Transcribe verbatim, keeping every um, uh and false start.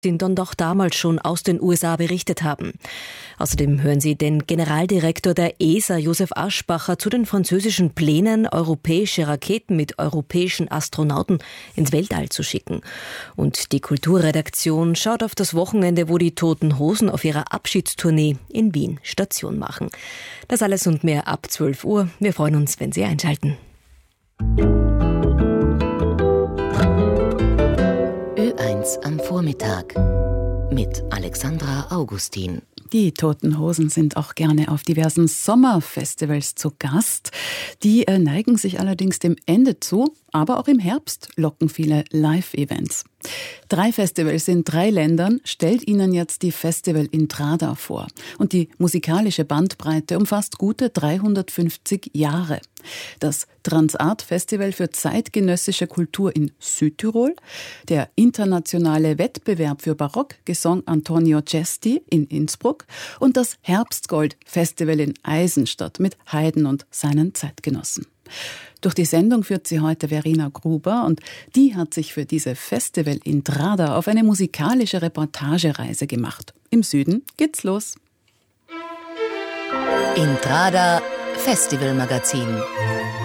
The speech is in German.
dann doch damals schon aus den U S A berichtet haben. Außerdem hören Sie den Generaldirektor der E S A, Josef Aschbacher, zu den französischen Plänen, europäische Raketen mit europäischen Astronauten ins Weltall zu schicken. Und die Kulturredaktion schaut auf das Wochenende, wo die Toten Hosen auf ihrer Abschiedstournee in Wien Station machen. Das alles und mehr ab zwölf Uhr. Wir freuen uns, wenn Sie einschalten. Ö eins am Vormittag mit Alexandra Augustin. Die Toten Hosen sind auch gerne auf diversen Sommerfestivals zu Gast. Die äh, neigen sich allerdings dem Ende zu, aber auch im Herbst locken viele Live-Events. Drei Festivals in drei Ländern stellt Ihnen jetzt die Festival Intrada vor. Und die musikalische Bandbreite umfasst gute dreihundertfünfzig Jahre. Das Transart Festival für zeitgenössische Kultur in Südtirol, der internationale Wettbewerb für Barockgesang Antonio Cesti in Innsbruck und das Herbstgold Festival in Eisenstadt mit Haydn und seinen Zeitgenossen. Durch die Sendung führt sie heute Verena Gruber und die hat sich für diese Festival Intrada auf eine musikalische Reportagereise gemacht. Im Süden geht's los. Intrada Festivalmagazin.